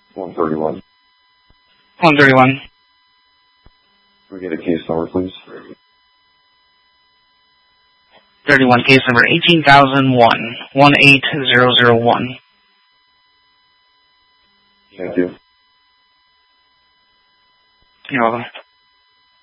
131. 131. Can we get a case number, please? 31, case number 18,001, 18001. Thank you. You're welcome.